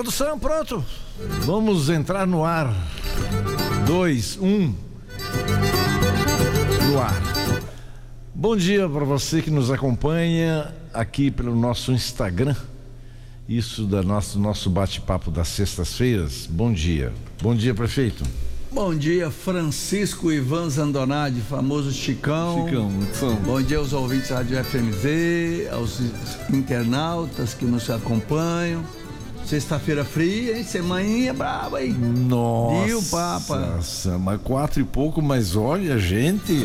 Produção, pronto. Vamos entrar no ar. 2, 1. No ar. Bom dia para você que nos acompanha aqui pelo nosso Instagram. Isso da nosso bate-papo das sextas-feiras. Bom dia. Bom dia, prefeito. Bom dia, Francisco Ivan Zandonade, famoso Chicão. Bom dia aos ouvintes da Rádio FMZ, aos internautas que nos acompanham. Sexta-feira fria, hein? Semaninha brava, hein? Nossa. E o Papa? Nossa, mas 4 e pouco, mas olha, gente.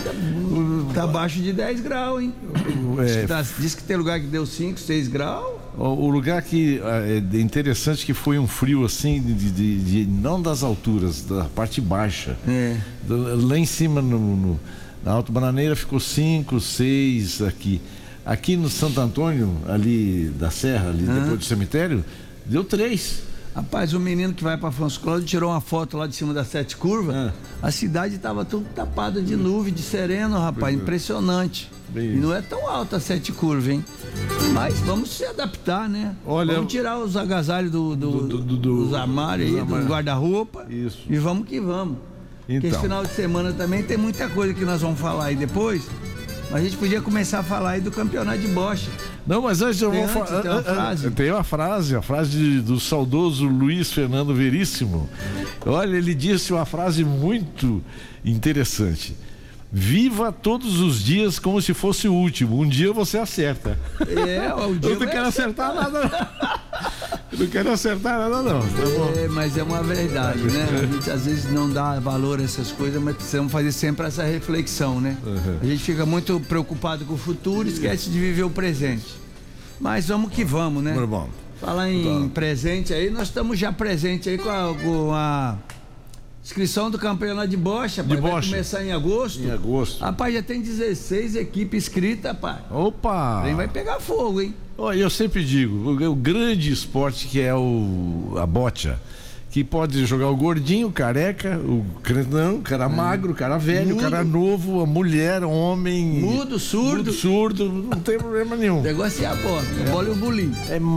Tá abaixo de 10 graus, hein? Diz que tem lugar que deu 5, 6 graus. O lugar que é interessante que foi um frio assim, não das alturas, da parte baixa. Lá em cima, na Alto Bananeira, ficou 5, 6 aqui. Aqui no Santo Antônio, ali da Serra, ali depois do cemitério, deu 3. Rapaz, o menino que vai para Afonso Cláudio tirou uma foto lá de cima das 7 curvas. A cidade estava tudo tapada de nuvem, de sereno, rapaz, impressionante. E não é tão alta as 7 curvas, hein? Mas vamos se adaptar, né? Olha, vamos tirar os agasalhos dos armários aí, do guarda-roupa. Isso. E vamos que vamos. Então. Porque esse final de semana também tem muita coisa que nós vamos falar aí depois. Mas a gente podia começar a falar aí do campeonato de bocha. Não, mas antes eu vou falar. Tem uma frase do saudoso Luiz Fernando Veríssimo. Olha, ele disse uma frase muito interessante. Viva todos os dias como se fosse o último. Um dia você acerta. Eu não quero acertar nada. Eu não quero acertar nada, não. Mas é uma verdade, né? A gente às vezes não dá valor a essas coisas, mas precisamos fazer sempre essa reflexão, né? A gente fica muito preocupado com o futuro e esquece de viver o presente. Mas vamos que vamos, né? Muito bom. Falar em presente aí, nós estamos já presente aí com a inscrição do campeonato de bocha, vai começar em agosto. Em agosto. Rapaz, já tem 16 equipes inscritas, rapaz. Opa! Aí vai pegar fogo, hein? Eu sempre digo, o grande esporte que é a bocha, que pode jogar o gordinho, o careca, o crentão, o cara magro, o cara velho, o cara novo, a mulher, o homem... Mudo, surdo, não tem problema nenhum. O negócio é a bola e o bolinho.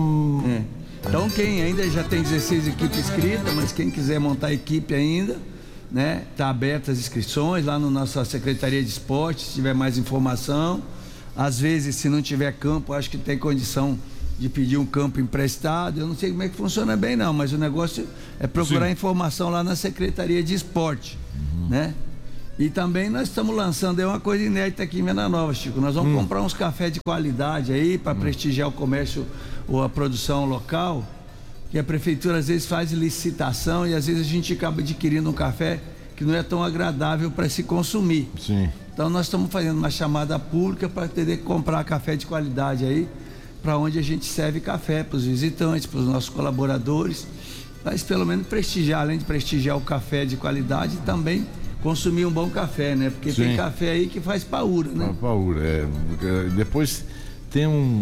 Então quem ainda já tem 16 equipes inscritas, mas quem quiser montar equipe ainda, né? Tá aberta as inscrições lá na nossa Secretaria de Esporte, se tiver mais informação. Às vezes, se não tiver campo, acho que tem condição de pedir um campo emprestado. Eu não sei como é que funciona bem não, mas o negócio é procurar informação lá na Secretaria de Esporte, né? E também nós estamos lançando aí uma coisa inédita aqui em Venda Nova, Chico. Nós vamos comprar uns cafés de qualidade aí para prestigiar o comércio ou a produção local, que a prefeitura às vezes faz licitação e às vezes a gente acaba adquirindo um café que não é tão agradável para se consumir. Sim. Então nós estamos fazendo uma chamada pública para poder comprar café de qualidade aí, para onde a gente serve café para os visitantes, para os nossos colaboradores, mas pelo menos prestigiar, além de prestigiar o café de qualidade, também consumir um bom café, né? Porque tem café aí que faz paura, né? Paura, depois tem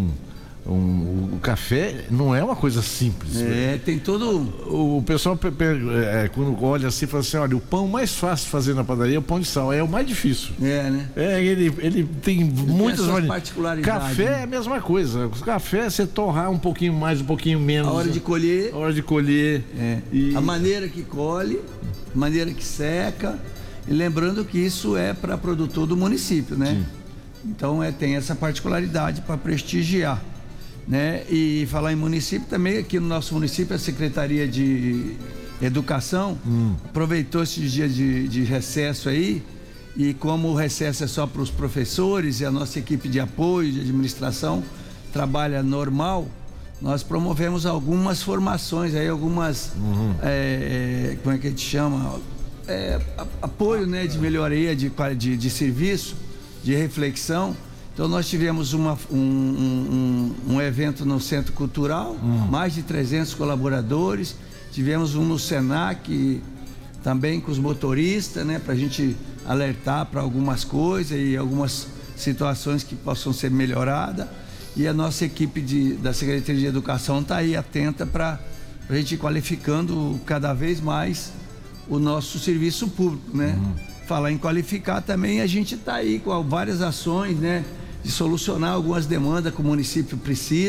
o café não é uma coisa simples. Tem todo... O pessoal quando olha assim, fala assim, olha, o pão mais fácil de fazer na padaria é o pão de sal, é o mais difícil. Né? Ele tem muitas particularidades. Café é a mesma coisa. O café é você torrar um pouquinho mais, um pouquinho menos. A hora de colher. E... A maneira que colhe, a maneira que seca. E lembrando que isso é para produtor do município, né? Sim. Então tem essa particularidade para prestigiar, né? E falar em município também, aqui no nosso município a Secretaria de Educação aproveitou esses dias de recesso aí, e como o recesso é só para os professores e a nossa equipe de apoio, de administração trabalha normal, nós promovemos algumas formações aí, algumas como é que a gente chama? Apoio, né, de melhoria de serviço, de reflexão. Então nós tivemos um evento no Centro Cultural, mais de 300 colaboradores, tivemos um no Senac também com os motoristas, né, para a gente alertar para algumas coisas e algumas situações que possam ser melhoradas, e a nossa equipe da Secretaria de Educação está aí atenta para a gente ir qualificando cada vez mais o nosso serviço público, né? Falar em qualificar também, a gente está aí com várias ações, né? De solucionar algumas demandas que o município precisa.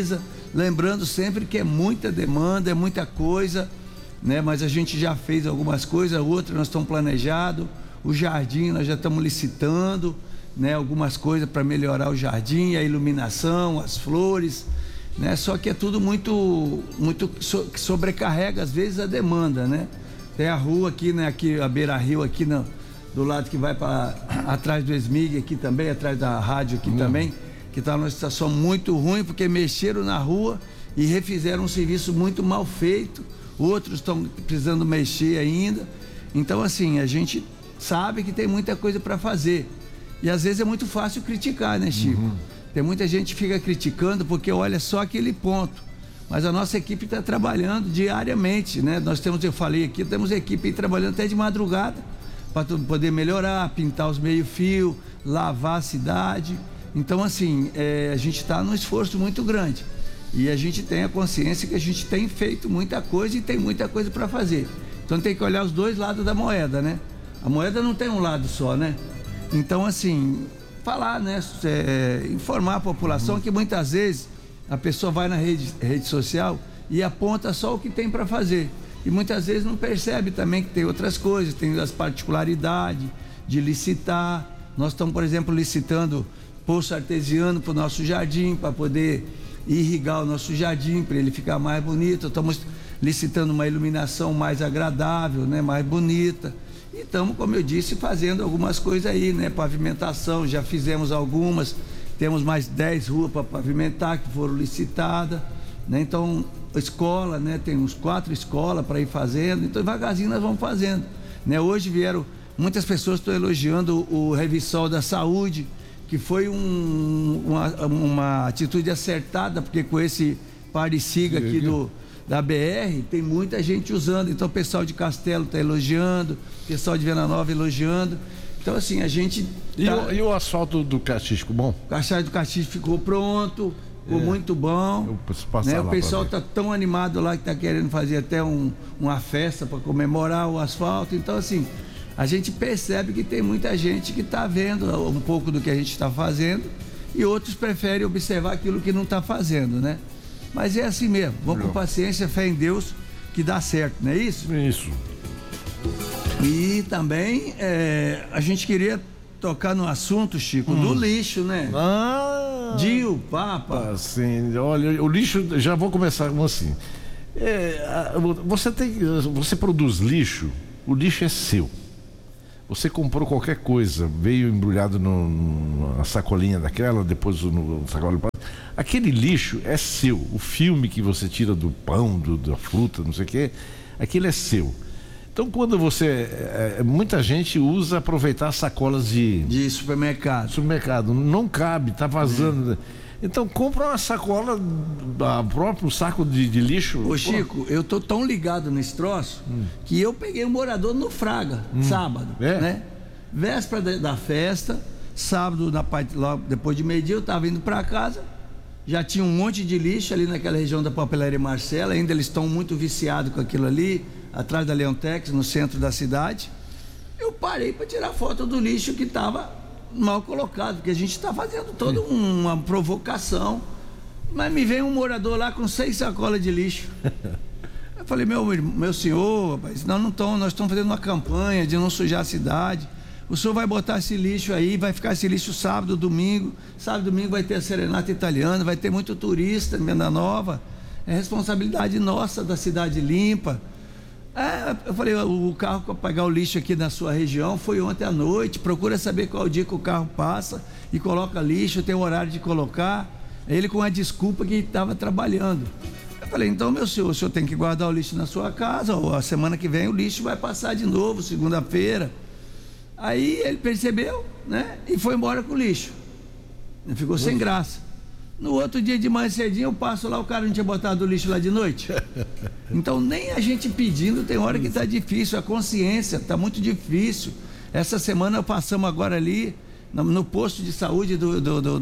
lembrando sempre que é muita demanda, é muita coisa, né? Mas a gente já fez algumas coisas, outras nós estamos planejando. O jardim nós já estamos licitando, né? Algumas coisas para melhorar o jardim, a iluminação, as flores, né? Só que é tudo muito que sobrecarrega às vezes a demanda, né? Tem a rua aqui, né? Aqui a Beira-Rio aqui do lado que vai para atrás do ESMIG aqui também, atrás da rádio aqui também, que está numa situação muito ruim porque mexeram na rua e refizeram um serviço muito mal feito. Outros estão precisando mexer ainda. Então assim, a gente sabe que tem muita coisa para fazer e às vezes é muito fácil criticar, né, Chico? Tem muita gente que fica criticando porque olha só aquele ponto. Mas a nossa equipe está trabalhando diariamente, né? Nós temos, eu falei aqui, temos equipe trabalhando até de madrugada para poder melhorar, pintar os meio-fio, lavar a cidade. Então, assim, a gente está num esforço muito grande e a gente tem a consciência que a gente tem feito muita coisa e tem muita coisa para fazer. Então, tem que olhar os dois lados da moeda, né? A moeda não tem um lado só, né? Então, assim, falar, né? Informar a população que muitas vezes a pessoa vai na rede social e aponta só o que tem para fazer. E muitas vezes não percebe também que tem outras coisas, tem as particularidades de licitar. Nós estamos, por exemplo, licitando poço artesiano para o nosso jardim, para poder irrigar o nosso jardim, para ele ficar mais bonito. Estamos licitando uma iluminação mais agradável, né? Mais bonita. E estamos, como eu disse, fazendo algumas coisas aí, né? Pavimentação, já fizemos algumas. Temos mais 10 ruas para pavimentar que foram licitadas, né? Então, escola, né? Tem uns 4 escolas para ir fazendo. Então, devagarzinho nós vamos fazendo, né? Hoje vieram, muitas pessoas estão elogiando o Revissol da Saúde, que foi uma atitude acertada, porque com esse pare-siga aqui da BR, tem muita gente usando. Então, o pessoal de Castelo está elogiando, o pessoal de Venda Nova elogiando. Então, assim, a gente... E o asfalto do Caxis ficou bom? O asfalto do Caxis ficou pronto, ficou muito bom. Né? O pessoal está tão animado lá que está querendo fazer até uma festa para comemorar o asfalto. Então, assim, a gente percebe que tem muita gente que está vendo um pouco do que a gente está fazendo e outros preferem observar aquilo que não está fazendo, né? Mas é assim mesmo. Vamos com paciência, fé em Deus, que dá certo, não é isso? Isso. E também a gente queria tocar no assunto, Chico, do lixo, né? Dio, Papa. Sim, olha, o lixo, já vou começar com assim. Você produz lixo, o lixo é seu. Você comprou qualquer coisa, veio embrulhado numa sacolinha daquela, depois no sacola. Aquele lixo é seu. O filme que você tira do pão, da fruta, não sei o quê, aquele é seu. Então, quando muita gente usa aproveitar sacolas de supermercado. Não cabe, tá vazando. Então, compra uma sacola, próprio saco de lixo. Ô, Chico, eu tô tão ligado nesse troço que eu peguei um morador no Fraga, sábado, né? Véspera da festa, sábado, logo depois de meio-dia, eu tava indo para casa, já tinha um monte de lixo ali naquela região da Papelaria Marcela, ainda eles estão muito viciados com aquilo ali, atrás da Leontex, no centro da cidade. Eu parei para tirar foto do lixo que estava mal colocado, porque a gente está fazendo toda uma provocação. Mas me vem um morador lá com 6 sacolas de lixo. Eu falei, meu senhor, rapaz, nós estamos fazendo uma campanha de não sujar a cidade. O senhor vai botar esse lixo aí, vai ficar esse lixo sábado, domingo. Sábado, domingo vai ter a serenata italiana, vai ter muito turista em Venda Nova. É responsabilidade nossa da cidade limpa. Eu falei, o carro para pegar o lixo aqui na sua região foi ontem à noite. Procura saber qual é o dia que o carro passa e coloca lixo, tem o horário de colocar. Ele com a desculpa que estava trabalhando. Eu falei, então, meu senhor, o senhor tem que guardar o lixo na sua casa, ou a semana que vem o lixo vai passar de novo, segunda-feira. Aí ele percebeu, né? E foi embora com o lixo. Ficou sem graça. No outro dia de manhã cedinho eu passo lá, o cara não tinha botado o lixo lá de noite. Então nem a gente pedindo, tem hora que está difícil, a consciência está muito difícil. Essa semana passamos agora ali no posto de saúde do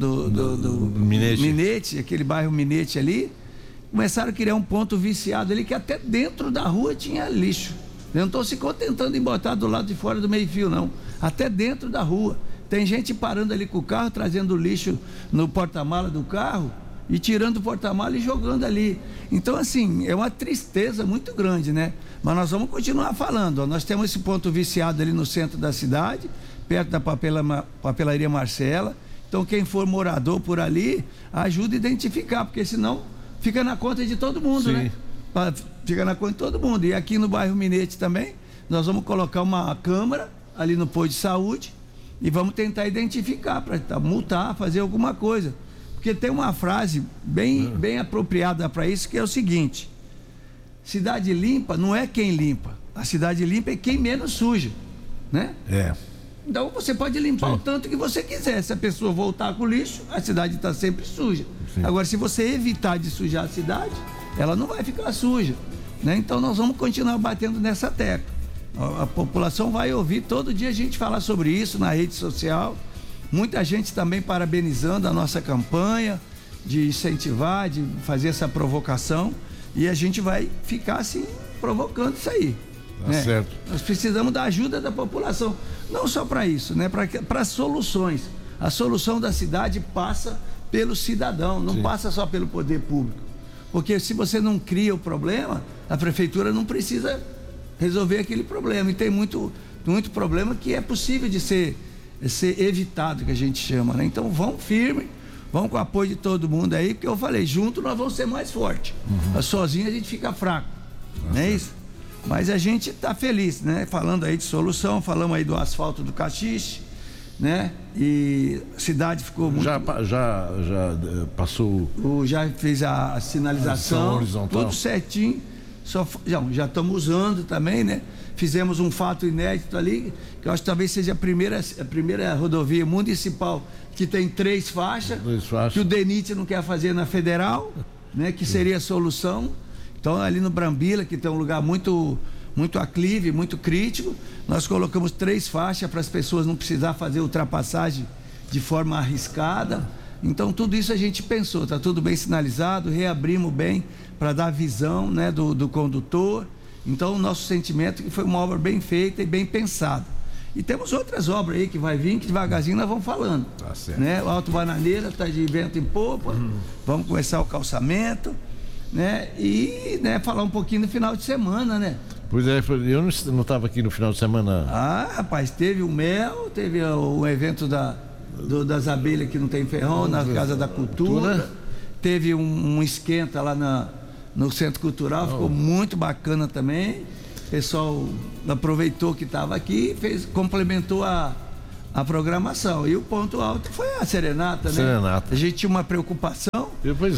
Minete, aquele bairro Minete ali, começaram a criar um ponto viciado ali que até dentro da rua tinha lixo. Eu não estou se contentando em botar do lado de fora do meio-fio, não. Até dentro da rua. Tem gente parando ali com o carro, trazendo lixo no porta-mala do carro e tirando o porta-mala e jogando ali. Então, assim, é uma tristeza muito grande, né? Mas nós vamos continuar falando. Ó. Nós temos esse ponto viciado ali no centro da cidade, perto da papelaria Marcela. Então, quem for morador por ali, ajuda a identificar, porque senão fica na conta de todo mundo, né? Fica na conta de todo mundo. E aqui no bairro Minete também, nós vamos colocar uma câmera ali no posto de saúde e vamos tentar identificar, para multar, fazer alguma coisa. Porque tem uma frase bem apropriada para isso, que é o seguinte: cidade limpa não é quem limpa, a cidade limpa é quem menos suja, né? Então você pode limpar o tanto que você quiser. Se a pessoa voltar com o lixo, a cidade está sempre suja. Agora, se você evitar de sujar a cidade, ela não vai ficar suja, né? Então nós vamos continuar batendo nessa tecla. A população vai ouvir todo dia a gente falar sobre isso na rede social. Muita gente também parabenizando a nossa campanha de incentivar, de fazer essa provocação, e a gente vai ficar assim provocando isso aí. Né? Certo. Nós precisamos da ajuda da população, não só para isso, né? Para soluções. A solução da cidade passa pelo cidadão, não passa só pelo poder público. Porque se você não cria o problema, a prefeitura não precisa resolver aquele problema. E tem muito problema que é possível de ser evitado, que a gente chama, né? Então vamos firme, vamos com o apoio de todo mundo aí, porque eu falei, junto nós vamos ser mais fortes. Sozinho a gente fica fraco, não é isso? Mas a gente está feliz, né? Falando aí de solução, falamos aí do asfalto do Caxixe, né? E a cidade ficou muito... Já passou... Já fez a sinalização, tudo certinho. Já estamos usando também, né? Fizemos um fato inédito ali, que eu acho que talvez seja a primeira rodovia municipal que tem 3 faixas, que o DENIT não quer fazer na Federal, né? Que seria a solução. Então, ali no Brambila, que tem um lugar muito aclive, muito crítico, nós colocamos 3 faixas para as pessoas não precisar fazer ultrapassagem de forma arriscada. Então, tudo isso a gente pensou, está tudo bem sinalizado, reabrimos bem para dar visão, né, do condutor. Então, o nosso sentimento é que foi uma obra bem feita e bem pensada. E temos outras obras aí que vai vir, que devagarzinho nós vamos falando. Tá certo. Né? O Alto Bananeira está de vento em popa, vamos começar o calçamento, né? E, né, falar um pouquinho no final de semana, né? Pois é, eu não estava aqui no final de semana. Ah, rapaz, teve o mel, teve o evento das abelhas que não tem ferrão, na Casa da Cultura. Teve um esquenta lá no Centro Cultural, ficou muito bacana também. O pessoal aproveitou que estava aqui e complementou a programação. E o ponto alto foi a serenata, né? Serenata. A gente tinha uma preocupação.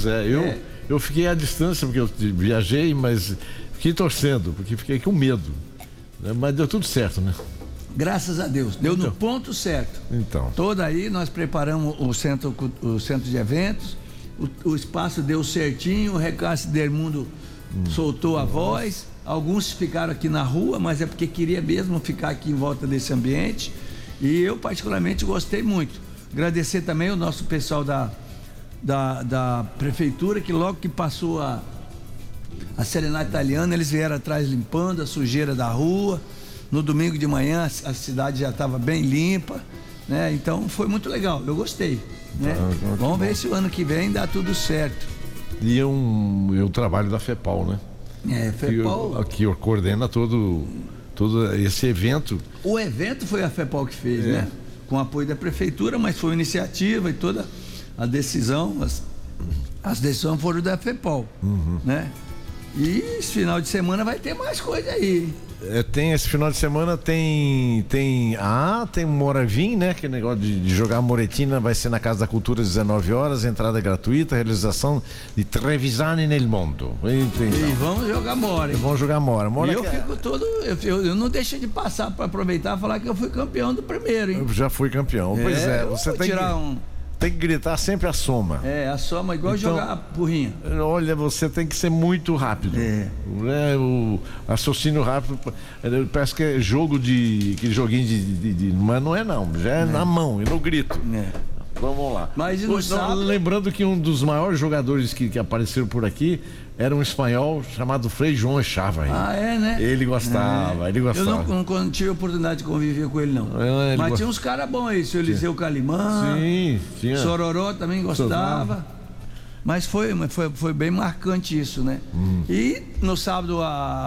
Eu fiquei à distância, porque eu viajei, mas fiquei torcendo, porque fiquei com medo. Mas deu tudo certo, né? Graças a Deus, deu no ponto certo. Então. Toda aí nós preparamos o centro de eventos, o espaço deu certinho, o Recácio Dermundo soltou a voz, alguns ficaram aqui na rua, mas é porque queria mesmo ficar aqui em volta desse ambiente, e eu particularmente gostei muito. Agradecer também o nosso pessoal da prefeitura, que logo que passou a serenata italiana, eles vieram atrás limpando a sujeira da rua. No domingo de manhã a cidade já estava bem limpa, né? Então foi muito legal, eu gostei, né? Vamos ver se o ano que vem dá tudo certo. E o trabalho da FEPAL, né? FEPAL. Que coordena todo esse evento. O evento foi a FEPAL que fez, né? Com apoio da prefeitura, mas foi iniciativa e toda a decisão, as decisões foram da FEPAL, né? E esse final de semana vai ter mais coisa aí. Tem esse final de semana, tem um Moravim, né? Que negócio de jogar moretina vai ser na Casa da Cultura às 19 horas, entrada gratuita, realização de Trevisani nel Mondo. E vamos jogar mora. Vamos jogar mora. E eu fico todo. Eu não deixo de passar para aproveitar e falar que eu fui campeão do primeiro, hein? Eu já fui campeão. Pois é, você tem tirar tem que gritar sempre a soma. A soma igual jogar porrinha. Olha, você tem que ser muito rápido. O raciocínio rápido, parece que é jogo aquele joguinho mas não é não, já é na mão e no grito. Vamos lá. Mas sábado... Lembrando que um dos maiores jogadores que apareceram por aqui era um espanhol chamado Frei João Echava. Né? Ele gostava, Eu não tive a oportunidade de conviver com ele, não. Mas tinha uns caras bons aí, o seu Eliseu Calimã. Sim, tinha. Sororó também gostava. Mas foi bem marcante isso, né? E no sábado,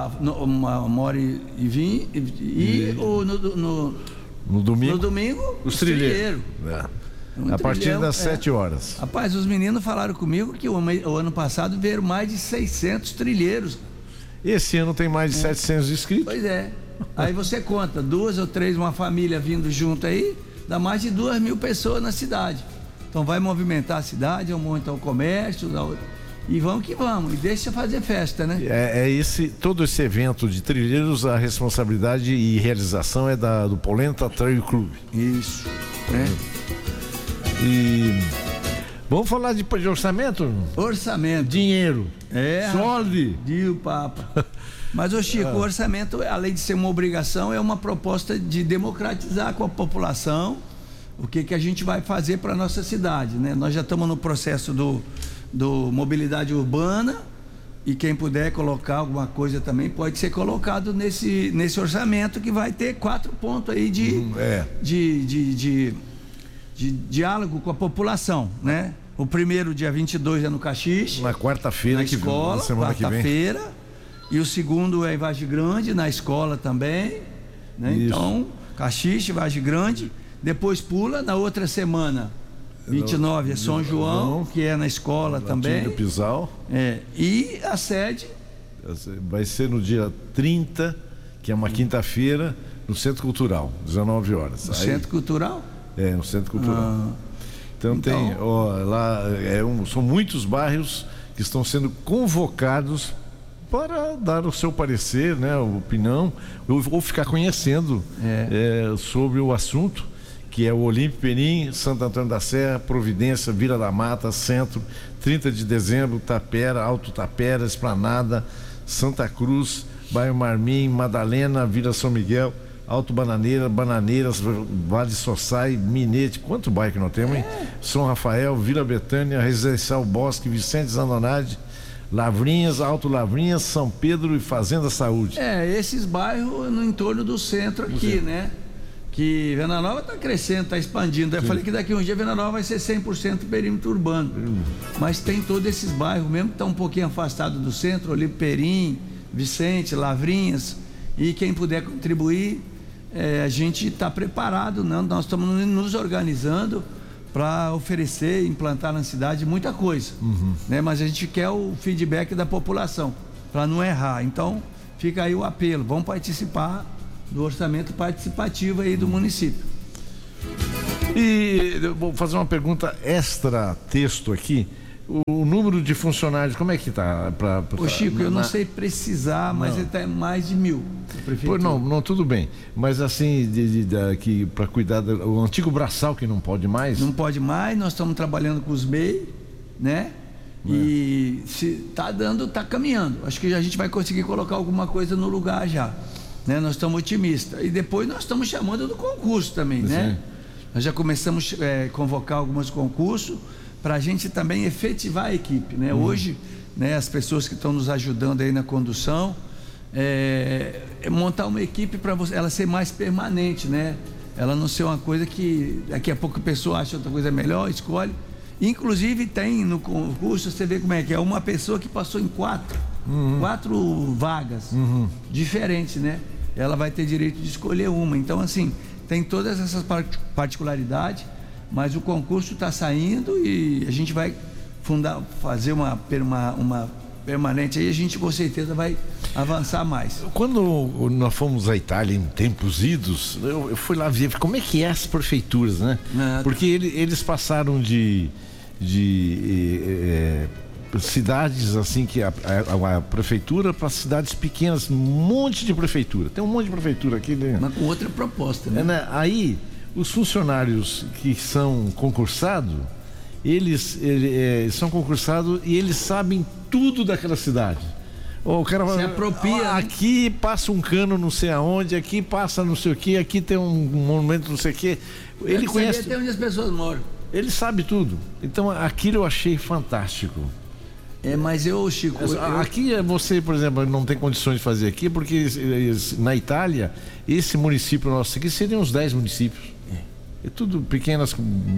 1h20 no domingo? No domingo, os trilheiros. A partir das 7 horas. Rapaz, os meninos falaram comigo que o ano passado vieram mais de 600 trilheiros. Esse ano tem mais de 700 inscritos. Pois é. Aí você conta, 2 ou 3, uma família vindo junto aí, dá mais de 2.000 pessoas na cidade. Então vai movimentar a cidade, aumentar o comércio, e vamos que vamos, e deixa fazer festa, né? Todo esse evento de trilheiros, a responsabilidade e realização é do Polenta Trail Club. Isso, né? E vamos falar de orçamento? Orçamento. Dinheiro. Sólido. Dio Papa. Mas, ô Chico, o orçamento, além de ser uma obrigação, é uma proposta de democratizar com a população o que a gente vai fazer para a nossa cidade, né? Nós já estamos no processo do mobilidade urbana, e quem puder colocar alguma coisa também pode ser colocado nesse orçamento, que vai ter 4 pontos aí de diálogo com a população, né? O primeiro, dia 22, é no Caxixe, na quarta-feira, na escola, quarta-feira, e o segundo é em Vargem Grande, na escola também, né? Então, Caxixe, Vargem Grande. Depois pula, na outra semana, 29 é São João, que é na escola também. Do Pisal. E a sede vai ser no dia 30, que é uma quinta-feira, no Centro Cultural, 19 horas. No Centro Cultural? No Centro Cultural. Então tem, lá são muitos bairros que estão sendo convocados para dar o seu parecer, né, opinião, ou ficar conhecendo sobre o assunto, que é o Olímpio Perim, Santo Antônio da Serra, Providência, Vila da Mata, Centro, 30 de dezembro, Tapera, Alto Tapera, Esplanada, Santa Cruz, Bairro Marmim, Madalena, Vila São Miguel, Alto Bananeira, Bananeiras, Vale Sossai, Minete, quanto bairro que nós temos, hein? São Rafael, Vila Betânia, Residencial Bosque, Vicente Zanonade, Lavrinhas, Alto Lavrinhas, São Pedro e Fazenda Saúde. Esses bairros no entorno do centro aqui, né? Que Venda Nova está crescendo, está expandindo. Eu falei que daqui a um dia Venda Nova vai ser 100% perímetro urbano. Mas tem todos esses bairros, mesmo que estão um pouquinho afastados do centro, ali Perim, Vicente, Lavrinhas, e quem puder contribuir, a gente está preparado, né? Nós estamos nos organizando para oferecer, implantar na cidade muita coisa, né? Mas a gente quer o feedback da população, para não errar. Então fica aí o apelo, vamos participar do orçamento participativo aí do município. E eu vou fazer uma pergunta extra texto aqui. O número de funcionários, como é que está? Ô Chico, eu não sei precisar, mas ele está mais de 1.000. Não, tudo bem. Mas assim, para cuidar do antigo braçal, que não pode mais? Não pode mais, nós estamos trabalhando com os MEI, né? E se tá dando, tá caminhando. Acho que a gente vai conseguir colocar alguma coisa no lugar já, né? Nós estamos otimistas. E depois nós estamos chamando do concurso também, né? Nós já começamos a convocar alguns concursos para a gente também efetivar a equipe, né? Hoje, né, as pessoas que estão nos ajudando aí na condução, montar uma equipe para ela ser mais permanente, né? Ela não ser uma coisa que daqui a pouco a pessoa acha outra coisa melhor, escolhe. Inclusive tem no concurso, você vê como é que é, uma pessoa que passou em 4 vagas diferentes, né? Ela vai ter direito de escolher uma. Então, assim, tem todas essas particularidades, mas o concurso está saindo e a gente vai fazer uma permanente aí, a gente com certeza vai avançar mais. Quando nós fomos à Itália em tempos idos, eu fui lá ver como é que é as prefeituras, né? Porque eles passaram de cidades assim, que a prefeitura, para cidades pequenas, um monte de prefeitura. Tem um monte de prefeitura aqui, né? Mas com outra proposta, né? Aí os funcionários que são concursados, eles são concursados e eles sabem tudo daquela cidade. O cara se apropria, aqui passa um cano não sei aonde, aqui passa não sei o que, aqui tem um monumento não sei o que. Ele conhece até onde as pessoas moram. Ele sabe tudo. Então aquilo eu achei fantástico. Mas Chico, aqui você, por exemplo, não tem condições de fazer aqui, porque na Itália, esse município nosso aqui seriam uns 10 municípios. É tudo pequenas.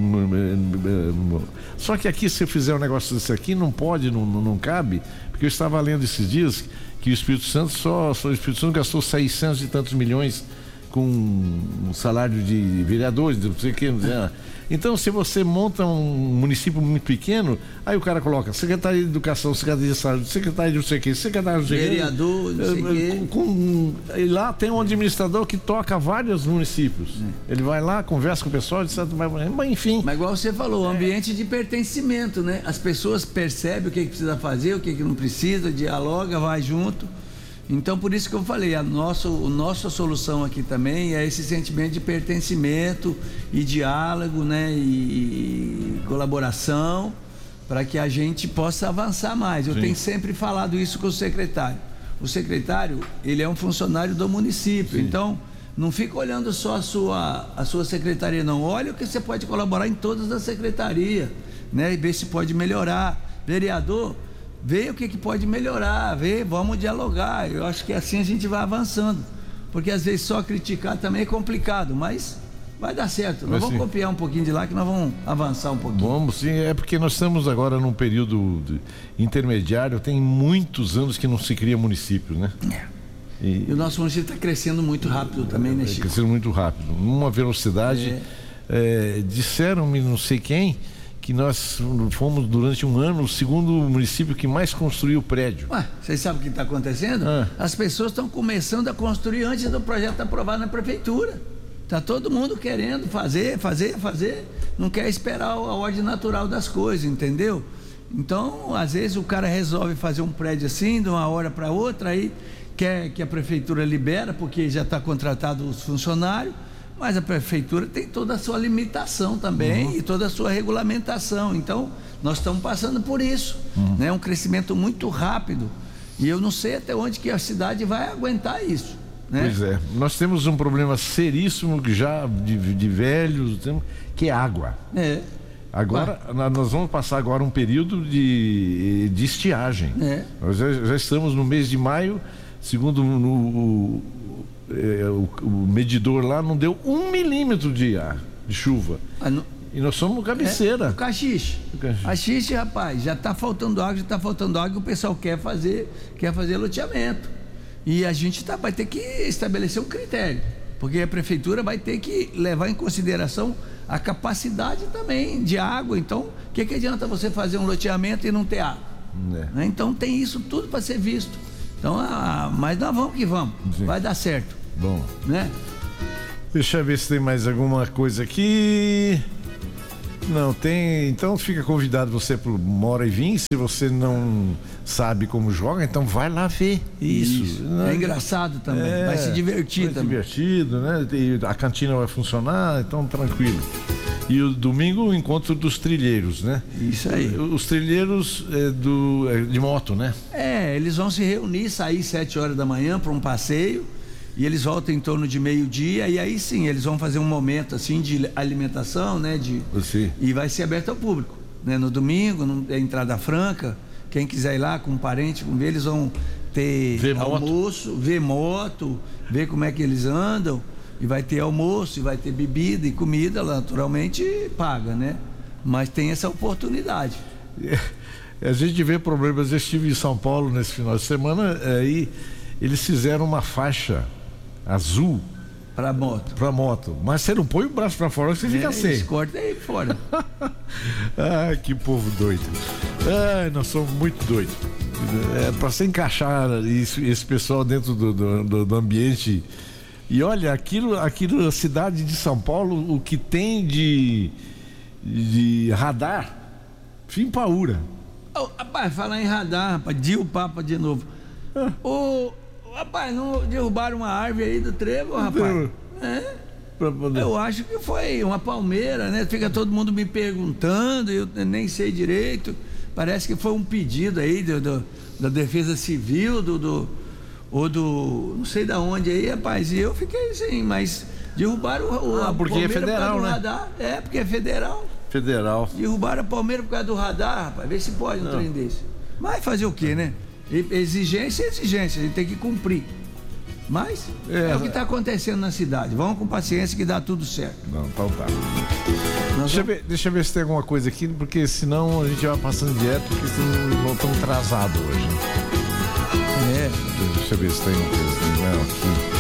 Só que aqui, se eu fizer um negócio desse aqui, não pode, não cabe, porque eu estava lendo esses dias que o Espírito Santo só o Espírito Santo gastou 600 e tantos milhões com um salário de vereadores, não sei o que. Então, se você monta um município muito pequeno, aí o cara coloca Secretaria de Educação, Secretaria de Saúde, Secretaria de não sei o que, Secretaria de não sei o que. Vereador, não sei o que. E lá tem um administrador que toca vários municípios. Ele vai lá, conversa com o pessoal, etc. Mas enfim. Mas igual você falou, ambiente de pertencimento, né? As pessoas percebem o que precisa fazer, o que não precisa, dialoga, vai junto. Então, por isso que eu falei, a nossa solução aqui também é esse sentimento de pertencimento e diálogo, né? E colaboração, para que a gente possa avançar mais. Eu tenho sempre falado isso com o secretário. O secretário, ele é um funcionário do município, então não fica olhando só a sua secretaria, não. Olha o que você pode colaborar em todas as secretarias, né? E ver se pode melhorar. Vereador, vê o que pode melhorar, vamos dialogar. Eu acho que assim a gente vai avançando, porque às vezes só criticar também é complicado, mas vai dar certo. Nós vamos copiar um pouquinho de lá, que nós vamos avançar um pouquinho. Vamos sim, é porque nós estamos agora num período intermediário, tem muitos anos que não se cria município, né? E o nosso município está crescendo muito rápido também, né, Chico? Crescendo muito rápido, numa velocidade. Disseram-me não sei quem que nós fomos durante um ano o segundo município que mais construiu prédio. Vocês sabem o que está acontecendo? As pessoas estão começando a construir antes do projeto aprovado na prefeitura. Está todo mundo querendo fazer, não quer esperar a ordem natural das coisas, entendeu? Então, às vezes o cara resolve fazer um prédio assim, de uma hora para outra, aí quer que a prefeitura libera, porque já está contratado os funcionários, mas a prefeitura tem toda a sua limitação também e toda a sua regulamentação. Então, nós estamos passando por isso, né? Um crescimento muito rápido, e eu não sei até onde que a cidade vai aguentar isso, né? Pois é, nós temos um problema seríssimo que já de velhos, que é água. Agora, nós vamos passar agora um período de estiagem. Nós já estamos no mês de maio, segundo o medidor lá não deu 1 milímetro de chuva. E nós somos cabeceira. O Caxixe. A Xixi, rapaz, já está faltando água, e o pessoal quer fazer loteamento. E a gente vai ter que estabelecer um critério, porque a prefeitura vai ter que levar em consideração a capacidade também de água. Então, o que adianta você fazer um loteamento e não ter água? Então tem isso tudo para ser visto. Então, mas nós vamos que vamos. Vai dar certo. Bom, né? Deixa eu ver se tem mais alguma coisa aqui. Não tem, então fica convidado você por 1h20. Se você não sabe como joga, então vai lá ver isso. É engraçado também, vai se divertir também. Divertido, né? E a cantina vai funcionar, então tranquilo. E o domingo o encontro dos trilheiros, né? Isso aí. Os trilheiros de moto, né? Eles vão se reunir, sair 7 horas da manhã para um passeio, e eles voltam em torno de meio-dia, e aí sim, eles vão fazer um momento assim de alimentação, né? E vai ser aberto ao público, né? No domingo, é entrada franca. Quem quiser ir lá com um parente, eles vão ter almoço, ver moto, ver como é que eles andam, e vai ter almoço, e vai ter bebida e comida, naturalmente paga, né? Mas tem essa oportunidade. A gente vê problemas. Eu estive em São Paulo nesse final de semana, e eles fizeram uma faixa azul para moto, mas você não põe o braço para fora, você fica sem. Eles cortam aí fora. Que povo doido. Nós somos muito doidos. Para você encaixar esse pessoal dentro do ambiente. E olha, aquilo, a cidade de São Paulo, o que tem de radar, fim paura. Rapaz, falar em radar, rapaz, o Papa de novo. Rapaz, não derrubaram uma árvore aí do trevo, rapaz? Eu acho que foi uma palmeira, né? Fica todo mundo me perguntando, eu nem sei direito. Parece que foi um pedido aí da Defesa Civil, ou não sei da onde aí, rapaz. E eu fiquei assim, mas derrubaram a porque palmeira é federal, por causa né? do radar. Porque é federal. Derrubaram a palmeira por causa do radar, rapaz. Vê se pode um trem desse. Mas fazer o quê, né? Exigência é exigência, a gente tem que cumprir. Mas é o que está acontecendo na cidade. Vamos com paciência que dá tudo certo. Não, então tá. Deixa eu ver se tem alguma coisa aqui, porque senão a gente vai passando direto, porque senão não estamos atrasados hoje. Deixa eu ver se tem uma coisa aqui.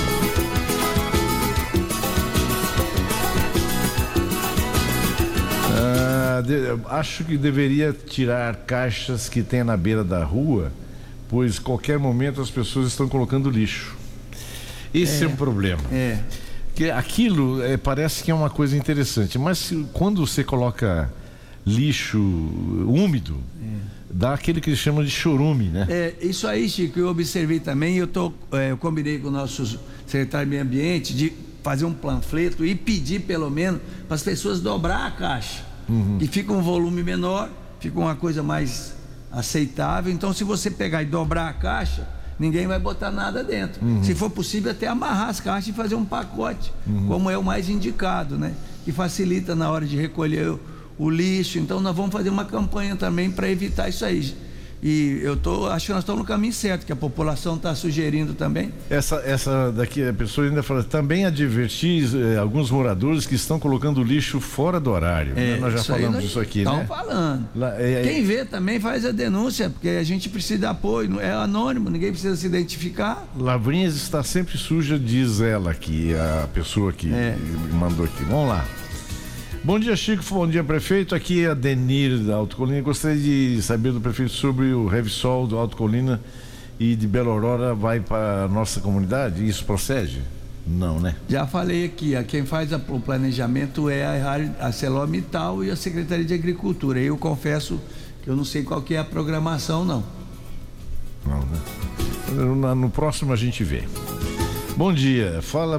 Acho que deveria tirar caixas que tem na beira da rua, pois qualquer momento as pessoas estão colocando lixo. Esse é um problema. Que aquilo parece que é uma coisa interessante, mas quando você coloca lixo úmido, dá aquele que eles chamam de chorume, né? Isso aí, Chico, eu observei também. Eu combinei com o nosso secretário de Meio Ambiente de fazer um panfleto e pedir pelo menos para as pessoas dobrar a caixa. E fica um volume menor, fica uma coisa mais aceitável. Então, se você pegar e dobrar a caixa, ninguém vai botar nada dentro. Se for possível, até amarrar as caixas e fazer um pacote, como é o mais indicado, né? Que facilita na hora de recolher o lixo. Então, nós vamos fazer uma campanha também para evitar isso aí. E acho que nós estamos no caminho certo, que a população está sugerindo também. Essa daqui, a pessoa ainda fala, também advertir alguns moradores que estão colocando lixo fora do horário. Nós já falamos disso aqui, né? Estão falando. Quem vê também faz a denúncia, porque a gente precisa de apoio, é anônimo, ninguém precisa se identificar. Lavrinhas está sempre suja, diz ela aqui, a pessoa que mandou aqui. Vamos lá. Bom dia, Chico. Bom dia, prefeito. Aqui é a Denir da Alto Colina. Gostaria de saber do prefeito sobre o Revsol do Alto Colina e de Bela Aurora vai para a nossa comunidade. Isso procede? Não, né? Já falei aqui, quem faz o planejamento é a ArcelorMittal e a Secretaria de Agricultura. Eu confesso que eu não sei qual que é a programação, não. Não, né? No próximo a gente vê. Bom dia, fala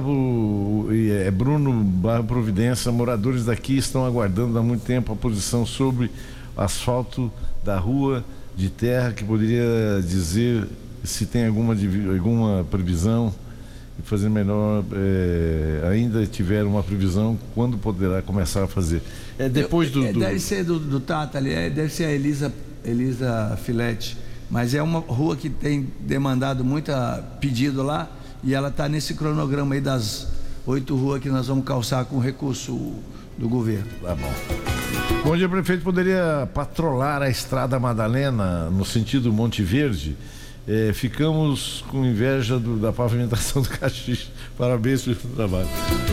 Bruno Providência. Moradores daqui estão aguardando há muito tempo a posição sobre asfalto da rua de terra, que poderia dizer se tem alguma previsão e fazer melhor, ainda tiver uma previsão, quando poderá começar a fazer. Depois deve ser do Tata ali, deve ser a Elisa Filete, mas é uma rua que tem demandado muito pedido lá. E ela está nesse cronograma aí das 8 ruas que nós vamos calçar com recurso do governo. Tá bom. Bom dia, prefeito. Poderia patrulhar a Estrada Madalena no sentido Monte Verde? Ficamos com inveja da pavimentação do Caxias. Parabéns pelo trabalho.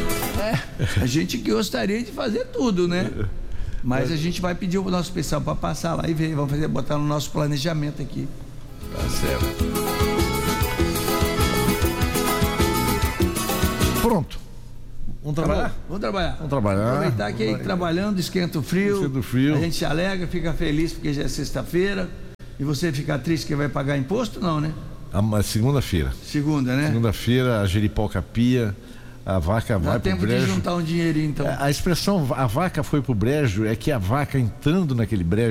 A gente que gostaria de fazer tudo, né? Mas a gente vai pedir o nosso pessoal para passar lá e ver. Vamos botar no nosso planejamento aqui. Tá certo. Pronto. Vamos trabalhar? Vamos trabalhar. Vamos trabalhar. Aproveitar que aí trabalhando, esquenta o frio. Esquenta o frio. A gente se alegra, fica feliz porque já é sexta-feira. E você fica triste que vai pagar imposto? Não, né? Segunda-feira. Segunda, né? Segunda-feira, a Jeripoca pia, a vaca vai pro brejo. Dá tempo de juntar um dinheirinho, então. A expressão a vaca foi pro brejo é que a vaca entrando naquele brejo